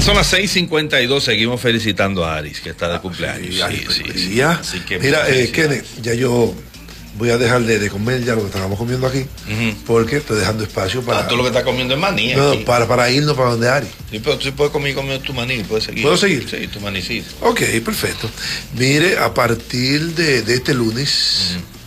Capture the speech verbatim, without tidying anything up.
son las seis cincuenta y dos, seguimos felicitando a Aris, que está de cumpleaños. Ah, sí, sí, sí, sí, sí. Así que mira, eh, Kenneth, ya yo voy a dejar de, de comer ya lo que estábamos comiendo aquí, uh-huh. porque estoy dejando espacio para... Ah, tú lo que estás comiendo es maní no, aquí. Para, para irnos para donde Ari. Sí, pero tú puedes comer, comer tu maní, puedes seguir. ¿Puedo seguir? Sí, tu manicito. Ok, perfecto. Mire, a partir de, de este lunes... Uh-huh.